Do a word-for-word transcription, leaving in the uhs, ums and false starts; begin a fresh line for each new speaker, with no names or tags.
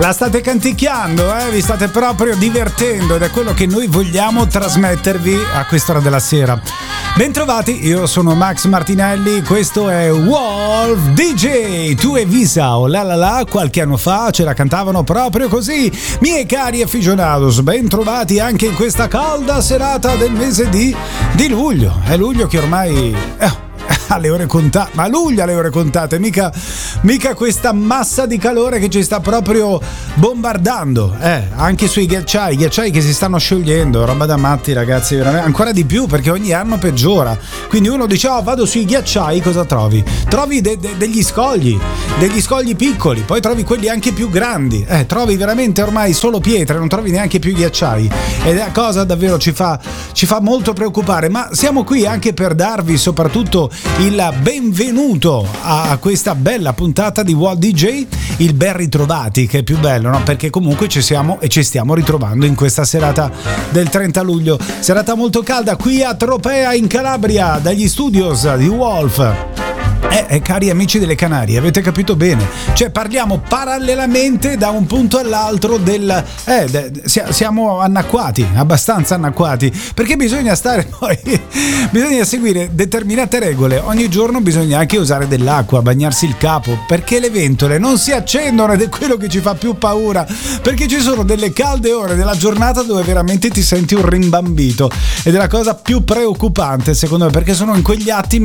La state canticchiando, eh? Vi state proprio divertendo ed è quello che noi vogliamo trasmettervi a quest'ora della sera. Bentrovati, io sono Max Martinelli, questo è Wolf D J. Tu e Visa o la la la, qualche anno fa ce la cantavano proprio così. Miei cari aficionados, bentrovati anche in questa calda serata del mese di, di luglio. È luglio che ormai... Eh, alle ore contate, ma luglio alle ore contate, mica, mica questa massa di calore che ci sta proprio bombardando, eh, anche sui ghiacciai, ghiacciai che si stanno sciogliendo, roba da matti ragazzi, veramente, ancora di più perché ogni anno peggiora, quindi uno dice oh vado sui ghiacciai, cosa trovi? Trovi de- de- degli scogli, degli scogli piccoli, poi trovi quelli anche più grandi, eh, trovi veramente ormai solo pietre, non trovi neanche più ghiacciai ed è una cosa davvero ci fa, ci fa molto preoccupare, ma siamo qui anche per darvi soprattutto il benvenuto a questa bella puntata di Wolf D J, il ben ritrovati che è più bello, no? Perché comunque ci siamo e ci stiamo ritrovando in questa serata del trenta luglio, serata molto calda qui a Tropea in Calabria dagli studios di Wolf. Eh, eh, cari amici delle Canarie, avete capito bene, cioè parliamo parallelamente da un punto all'altro del eh, de, siamo annacquati, abbastanza annacquati, perché bisogna stare poi bisogna seguire determinate regole, ogni giorno bisogna anche usare dell'acqua, bagnarsi il capo, perché le ventole non si accendono ed è quello che ci fa più paura, perché ci sono delle calde ore della giornata dove veramente ti senti un rimbambito ed è la cosa più preoccupante secondo me, perché sono in quegli attimi